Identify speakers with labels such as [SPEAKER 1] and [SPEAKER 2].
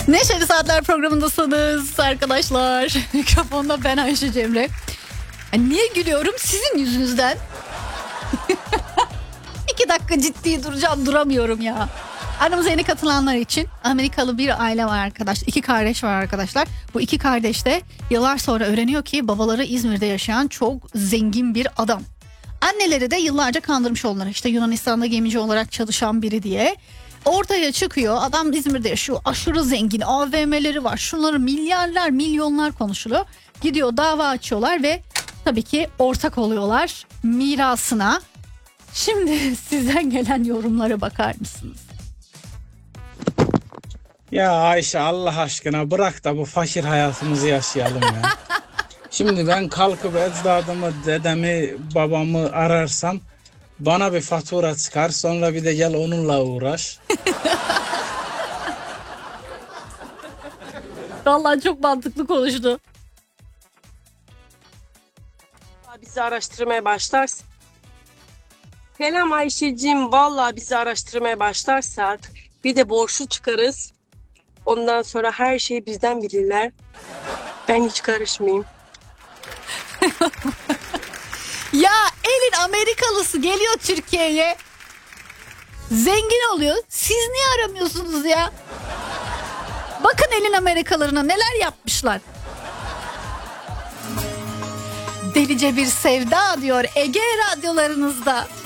[SPEAKER 1] Neşeli Saatler programındasınız arkadaşlar. Mikrofonda ben Ayşe Cemre. Niye gülüyorum? Sizin yüzünüzden. 2 dakika ciddi duracağım, duramıyorum ya. Aramıza yeni katılanlar için Amerikalı bir aile var arkadaşlar. 2 kardeş var arkadaşlar. Bu 2 kardeş de yıllar sonra öğreniyor ki babaları İzmir'de yaşayan çok zengin bir adam. Anneleri de yıllarca kandırmış onları. İşte Yunanistan'da gemici olarak çalışan biri diye. Ortaya çıkıyor, adam İzmir'de yaşıyor, aşırı zengin, AVM'leri var, şunları milyarlar milyonlar konuşuluyor. Gidiyor, dava açıyorlar ve tabii ki ortak oluyorlar mirasına. Şimdi sizden gelen yorumlara bakar mısınız?
[SPEAKER 2] Ya Ayşe, Allah aşkına bırak da bu fakir hayatımızı yaşayalım ya. Şimdi ben kalkıp ecdadımı, dedemi, babamı ararsam bana bir fatura çıkar, sonra bir de gel onunla uğraş.
[SPEAKER 1] Vallahi çok mantıklı konuştu.
[SPEAKER 3] Bizi araştırmaya başlarsa. Selam Ayşe'cim, vallahi bizi araştırmaya başlarsak bir de borçlu çıkarız. Ondan sonra her şeyi bizden bilirler. Ben hiç karışmayayım.
[SPEAKER 1] Ya elin Amerikalısı geliyor Türkiye'ye, zengin oluyor, siz niye aramıyorsunuz ya? Bakın elin Amerikalılarına neler yapmışlar. Delice bir sevda diyor Ege radyolarınızda.